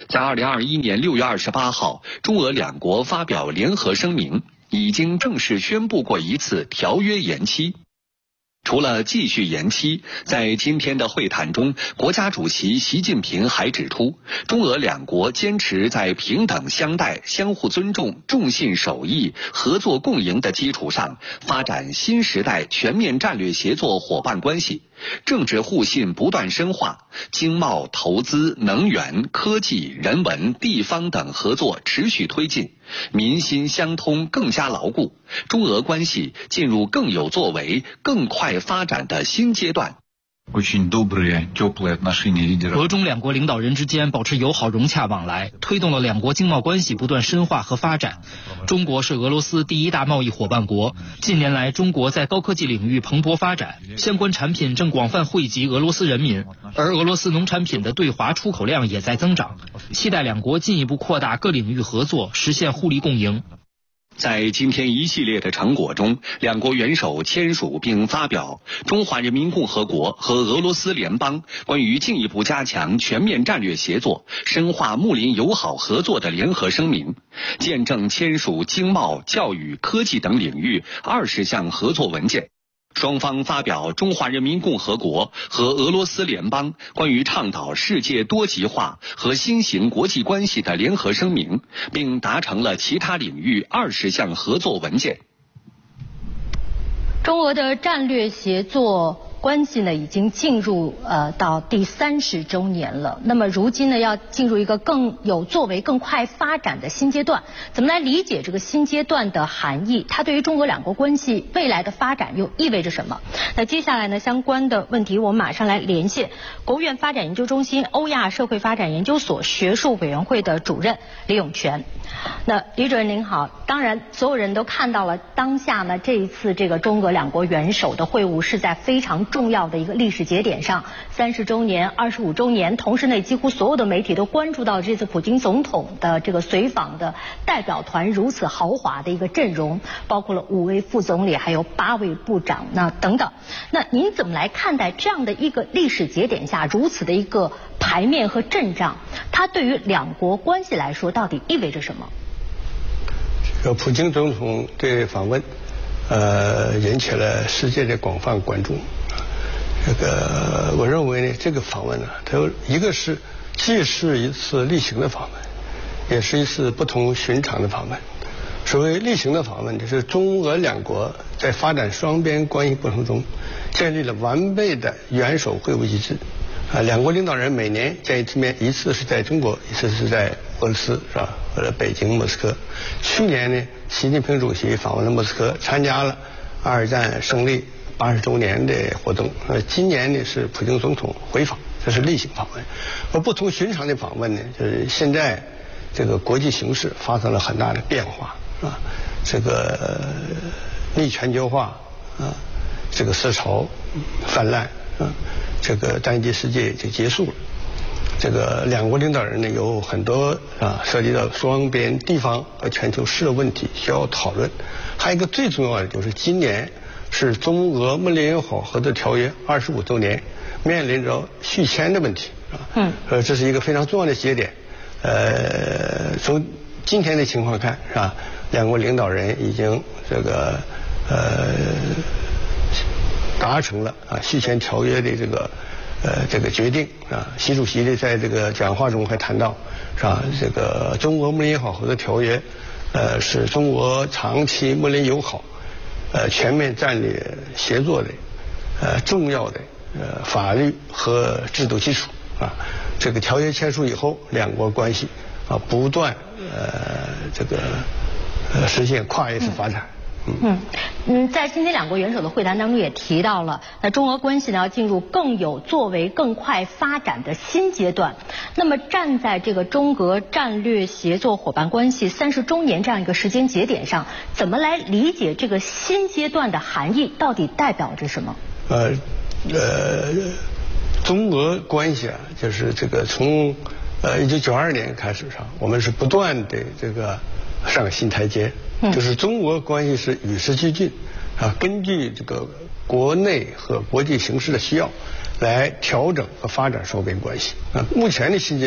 在2021年6月28号，中俄两国发表联合声明，已经正式宣布过一次条约延期。除了继续延期，在今天的会谈中，国家主席习近平还指出，中俄两国坚持在平等相待、相互尊重、重信守义、合作共赢的基础上，发展新时代全面战略协作伙伴关系，政治互信不断深化，经贸、投资、能源、科技、人文、地方等合作持续推进，民心相通更加牢固，中俄关系进入更有作为、更快发展的新阶段。 俄中两国领导人之间保持友好融洽往来，推动了两国经贸关系不断深化和发展。中国是俄罗斯第一大贸易伙伴国，近年来中国在高科技领域蓬勃发展，相关产品正广泛惠及俄罗斯人民，而俄罗斯农产品的对华出口量也在增长，期待两国进一步扩大各领域合作，实现互利共赢。 在今天一系列的成果中，两国元首签署并发表《中华人民共和国和俄罗斯联邦关于进一步加强全面战略协作、深化睦邻友好合作的联合声明》，见证签署经贸、教育、科技等领域20项合作文件。双方发表《中华人民共和国和俄罗斯联邦关于倡导世界多极化和新型国际关系的联合声明》，并达成了其他领域20项合作文件。 中俄的战略协作关系呢，已经进入到第30周年了。那么如今呢，要进入一个更有作为、更快发展的新阶段。怎么来理解这个新阶段的含义？它对于中俄两国关系未来的发展又意味着什么？那接下来呢，相关的问题我们马上来连线国务院发展研究中心欧亚社会发展研究所学术委员会的主任李永全。那李主任您好，当然所有人都看到了当下呢，这一次这个中俄两国元首的会晤是在非常重要的一个历史节点上，30周年、25周年，同时呢，几乎所有的媒体都关注到这次普京总统的这个随访的代表团如此豪华的一个阵容，包括了5位副总理，还有8位部长等等。那您怎么来看待这样的一个历史节点下如此的一个牌面和阵仗？它对于两国关系来说到底意味着什么？ 这个普京总统的访问，引起了世界的广泛关注。这个我认为呢，这个访问呢，它有一个是既是一次例行的访问，也是一次不同寻常的访问。所谓例行的访问，就是中俄两国在发展双边关系过程中，建立了完备的元首会晤机制。两国领导人每年见一次面，一次是在中国，一次是在俄罗斯，是吧？或者北京、莫斯科。去年呢，习近平主席访问了莫斯科，参加了2战胜利80周年的活动。今年呢是普京总统回访，这是例行访问。而不同寻常的访问呢，就是现在这个国际形势发生了很大的变化啊，这个逆全球化啊，这个思潮泛滥啊。这个单极世界就结束了。这个两国领导人呢有很多涉及到双边、地方和全球事的问题需要讨论。还有一个最重要的就是今年是中俄睦邻友好合作条约25周年，面临着续签的问题这是一个非常重要的节点。从今天的情况看，是吧？两国领导人已经这个达成了续签条约的这个决定习主席在这个讲话中还谈到，是吧？这个中俄睦邻友好合作条约是中俄长期睦邻友好全面战略协作的重要的法律和制度基础这个条约签署以后，两国关系不断这个实现跨越式发展。 在今天两国元首的会谈当中也提到了，那中俄关系呢要进入更有作为、更快发展的新阶段。那么站在这个中俄战略协作伙伴关系30周年这样一个时间节点上，怎么来理解这个新阶段的含义？到底代表着什么？ 中俄关系就是这个从1992年开始我们是不断的这个上新台阶。就是中俄关系是与时俱进根据这个国内和国际形势的需要来调整和发展双边关系目前的新阶段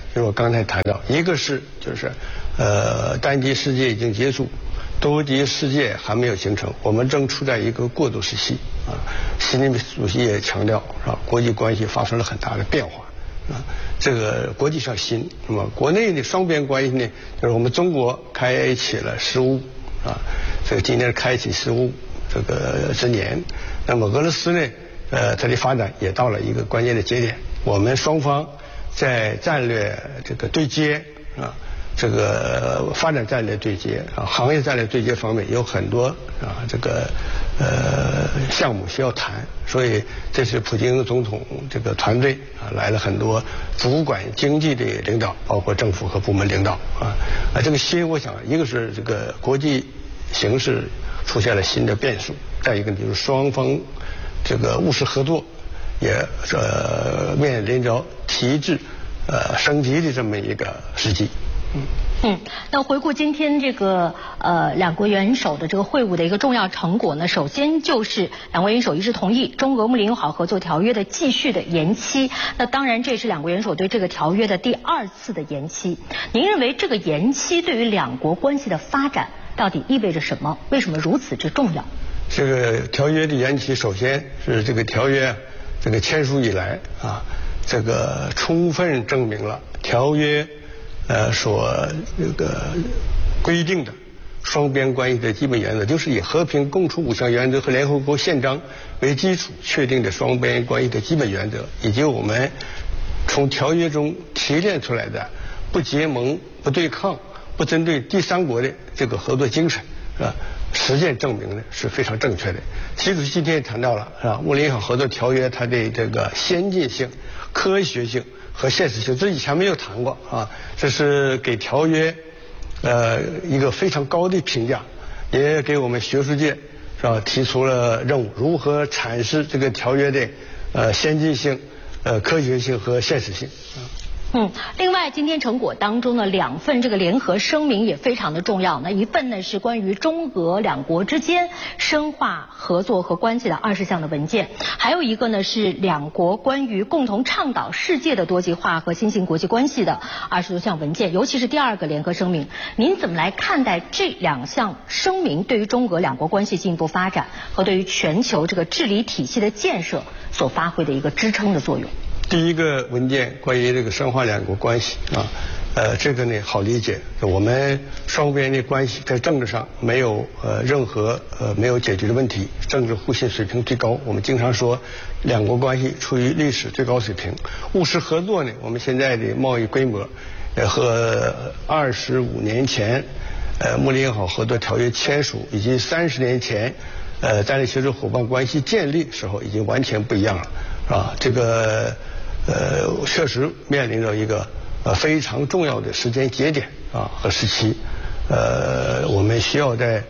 就是我刚才谈到，一个是就是单极世界已经结束，多极世界还没有形成，我们正处在一个过渡时期啊。习近平主席也强调国际关系发生了很大的变化啊，这个国际上新，那么国内的双边关系呢，就是我们中国开启了15啊，这个今年开启15这个之年，那么俄罗斯呢，它的发展也到了一个关键的节点，我们双方在战略这个对接啊。这个发展战略对接啊，行业战略对接方面有很多这个项目需要谈，所以这是普京总统这个团队来了很多主管经济的领导，包括政府和部门领导这个新，我想一个是这个国际形势出现了新的变数，再一个就是双方这个务实合作也面临着体制升级的这么一个时机。 那回顾今天这个两国元首的这个会晤的一个重要成果呢，首先就是两国元首一致同意中俄睦邻友好合作条约的继续的延期。那当然这也是两国元首对这个条约的第2次的延期。您认为这个延期对于两国关系的发展到底意味着什么？为什么如此之重要？ 这个条约的延期，首先是这个条约这个签署以来这个充分证明了条约所这个规定的双边关系的基本原则，就是以和平共处5项原则和联合国宪章为基础确定的双边关系的基本原则，以及我们从条约中提炼出来的不结盟、不对抗、不针对第三国的这个合作精神实践证明呢是非常正确的。习主席今天也谈到了睦邻友好合作条约它的这个先进性、科学性和现实性，这以前没有谈过这是给条约一个非常高的评价，也给我们学术界提出了任务，如何阐释这个条约的先进性、科学性和现实性。 另外今天成果当中呢，2份这个联合声明也非常的重要。那一份呢是关于中俄两国之间深化合作和关系的20项的文件，还有一个呢是两国关于共同倡导世界的多极化和新型国际关系的20多项文件，尤其是第2个联合声明。您怎么来看待这2项声明对于中俄两国关系进一步发展和对于全球这个治理体系的建设所发挥的一个支撑的作用？ 第一个文件关于这个深化两国关系这个呢好理解，我们双边的关系在政治上没有任何没有解决的问题，政治互信水平最高。我们经常说两国关系处于历史最高水平。务实合作呢，我们现在的贸易规模和25年前睦邻友好合作条约签署以及30年前战略协作伙伴关系建立时候已经完全不一样了这个确实面临着一个非常重要的时间节点和时期，我们需要在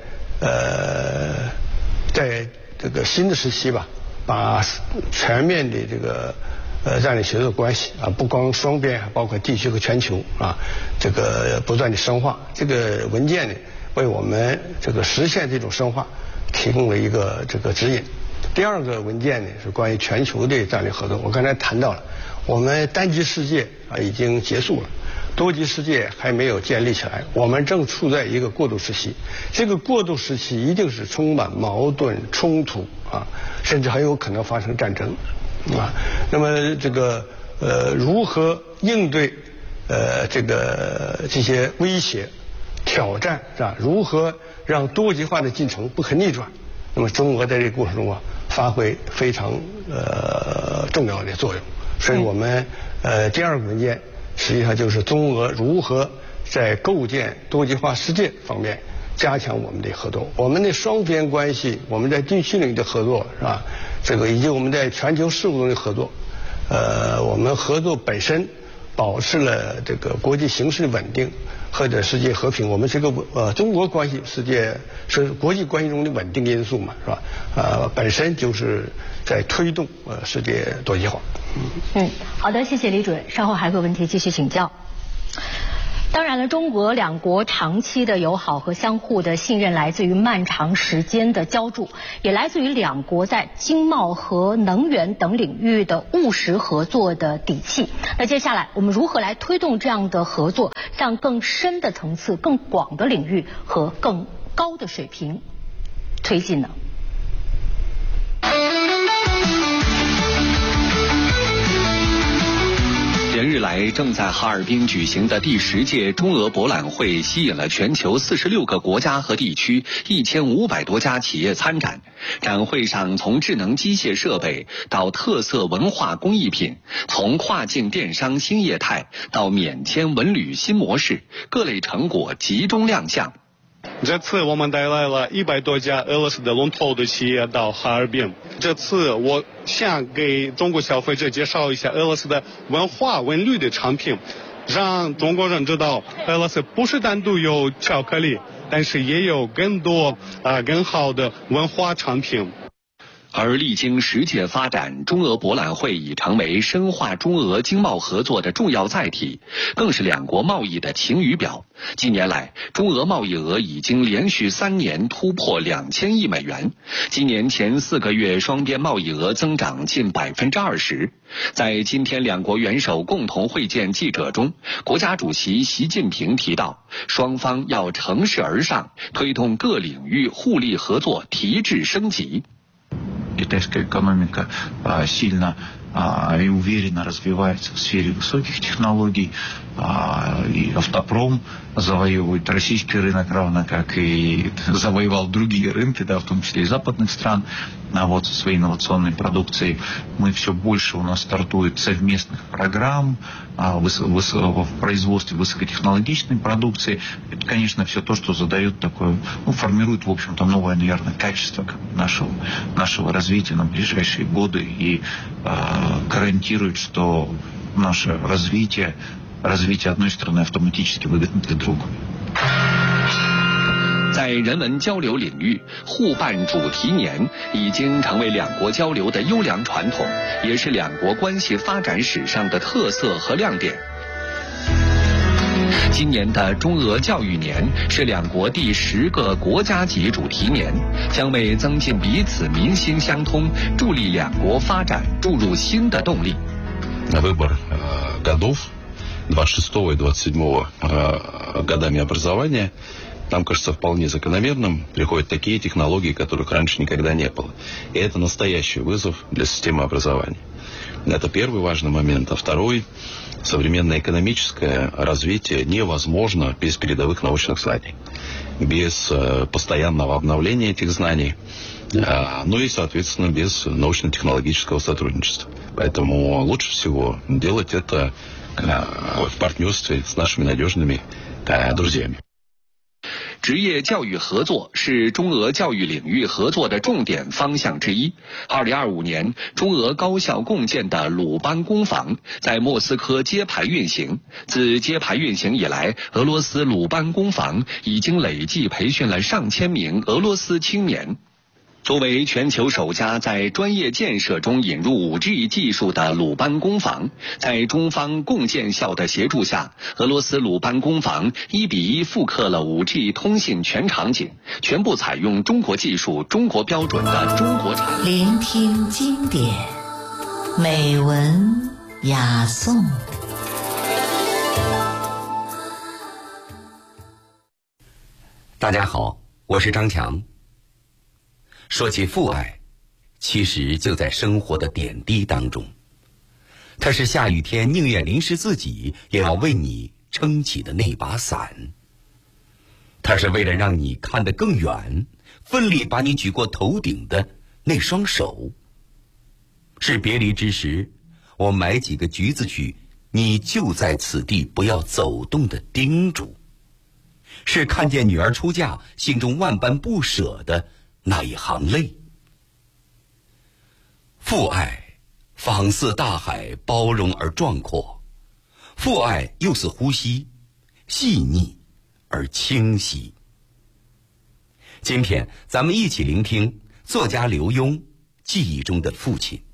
这个新的时期吧，把全面的这个战略协作关系不光双边，还包括地区和全球这个不断的深化。这个文件呢，为我们这个实现这种深化提供了一个这个指引。第2个文件呢是关于全球的战略合作。我刚才谈到了，我们单极世界已经结束了，多极世界还没有建立起来，我们正处在一个过渡时期。这个过渡时期一定是充满矛盾、冲突甚至还有可能发生战争那么这个如何应对这些威胁、挑战如何让多极化的进程不可逆转？那么中俄在这个过程中发挥非常重要的作用。所以我们第2个文件实际上就是中俄如何在构建多极化世界方面加强我们的合作，我们的双边关系，我们在地区领域的合作这个以及我们在全球事务中的合作，我们合作本身保持了这个国际形势的稳定或者世界和平。我们这个中国关系是国际关系中的稳定因素嘛，是吧？本身就是在推动世界多极化。 好的，谢谢李主任，稍后还有个问题继续请教。 当然了，中俄两国长期的友好和相互的信任来自于漫长时间的浇筑，也来自于两国在经贸和能源等领域的务实合作的底气。那接下来我们如何来推动这样的合作，向更深的层次、更广的领域和更高的水平推进呢？ 连日来正在哈尔滨举行的第10届中俄博览会吸引了全球46个国家和地区1500多家企业参展。展会上从智能机械设备到特色文化工艺品，从跨境电商新业态到免签文旅新模式，各类成果集中亮相。 这次我们带来了100多家俄罗斯的龙头的企业到哈尔滨。这次我想给中国消费者介绍一下俄罗斯的文化文旅的产品，让中国人知道俄罗斯不是单独有巧克力，但是也有更多更好的文化产品。 而历经10届发展，中俄博览会已成为深化中俄经贸合作的重要载体，更是两国贸易的晴雨表。近年来，中俄贸易额已经连续3年突破2000亿美元，今年前4个月双边贸易额增长近20%。在今天两国元首共同会见记者中，国家主席习近平提到，双方要乘势而上，推动各领域互利合作提质升级。 Китайская экономика сильно и уверенно развивается в сфере высоких технологий, и автопром завоевывает российский рынок, равно как и завоевал другие рынки, да, в том числе и западных стран, вот со своей инновационной продукцией. Мы все больше у нас стартует совместных программ в производстве высокотехнологичной продукции. Это, конечно, все то, что задает такое, формирует, в общем-то, новое, наверное, качество нашего развития на ближайшие годы и гарантирует, что наше развитие одной страны автоматически выгодно для другой. 在人文交流领域，互办主题年已经成为两国交流的优良传统，也是两国关系发展史上的特色和亮点。今年的中俄教育年是两国第10个国家级主题年，将为增进彼此民心相通，助力两国发展注入新的动力。 Выбор годов 26 и 27 годами образования нам кажется вполне закономерным. Приходят такие технологии, которых раньше никогда не было. И это настоящий вызов для системы образования. Это первый важный момент. А второй, современное экономическое развитие невозможно без передовых научных знаний, без постоянного обновления этих знаний, ну и, соответственно, без научно-технологического сотрудничества. Поэтому лучше всего делать это в партнерстве с нашими надежными друзьями. 职业教育合作是中俄教育领域合作的重点方向之一。2025年，中俄高校共建的鲁班工坊在莫斯科揭牌运行。自揭牌运行以来，俄罗斯鲁班工坊已经累计培训了上千名俄罗斯青年。作为全球首家在专业建设中引入 5G 技术的鲁班工坊，在中方共建校的协助下，俄罗斯鲁班工坊1:1复刻了 5G 通信全场景，全部采用中国技术、中国标准的中国产品。 聆听经典，美文雅颂。 大家好，我是张强。说起父爱，其实就在生活的点滴当中。它是下雨天宁愿淋湿自己也要为你撑起的那把伞，它是为了让你看得更远，奋力把你举过头顶的那双手，是别离之时我买几个橘子去，你就在此地不要走动的叮嘱，是看见女儿出嫁心中万般不舍的那一行泪。父爱仿似大海，包容而壮阔，父爱又似呼吸，细腻而清晰。今天咱们一起聆听作家刘墉记忆中的父亲。